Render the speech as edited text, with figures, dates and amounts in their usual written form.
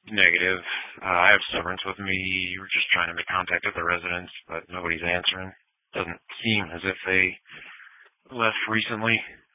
Negative. I have servants with me. We're just trying to make contact with the residents, but nobody's answering. Doesn't seem as if they left recently.